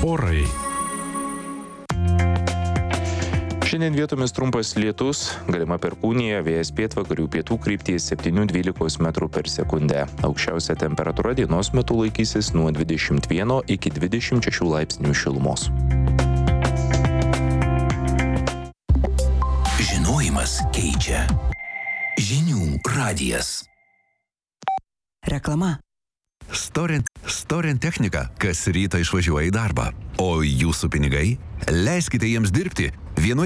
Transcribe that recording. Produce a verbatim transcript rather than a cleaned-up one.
Orai. Šiandien vietomis trumpas lietus, galima perkūnija, vėjas pietvakarių pietų krypties septynių dvylikos metrų per sekundę. Aukščiausia temperatūra dienos metu laikysis nuo dvidešimt vieno iki dvidešimt šešių laipsnių šilumos. Žinojimas keičia. Žinių radijas. Reklama. Storint, storint technika, kas rytą išvažiuoja į darbą. O jūsų pinigai? Leiskite jiems dirbti. Vienoje